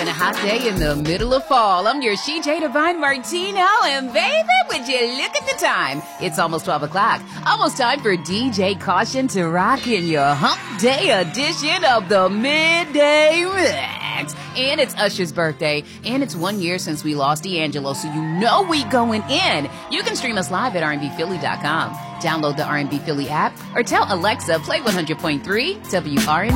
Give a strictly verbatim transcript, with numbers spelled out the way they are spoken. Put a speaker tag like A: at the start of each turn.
A: on a hot day in the middle of fall. I'm your C J Divine Martino, and baby, would you look at the time? It's almost twelve o'clock. Almost time for D J Caution to rock in your hump day edition of the Midday Mix. And it's Usher's birthday, and it's one year since we lost D'Angelo, so you know we going in. You can stream us live at R and B Philly dot com. Download the R and B Philly app, or tell Alexa, play one hundred point three W R N B.